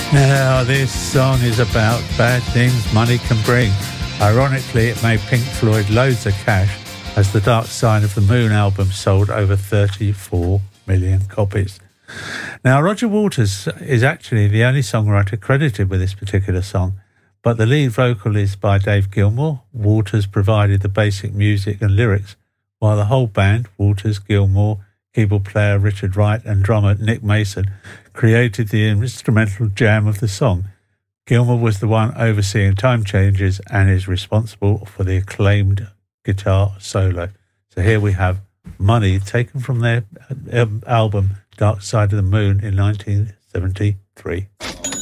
Now, this song is about bad things money can bring. Ironically, it made Pink Floyd loads of cash as the Dark Side of the Moon album sold over 34 million copies. Now, Roger Waters is actually the only songwriter credited with this particular song, but the lead vocal is by Dave Gilmour. Waters provided the basic music and lyrics, while the whole band, Waters, Gilmour, keyboard player Richard Wright and drummer Nick Mason, created the instrumental jam of the song. Gilmour was the one overseeing time changes and is responsible for the acclaimed guitar solo. So here we have Money, taken from their album Dark Side of the Moon in 1973.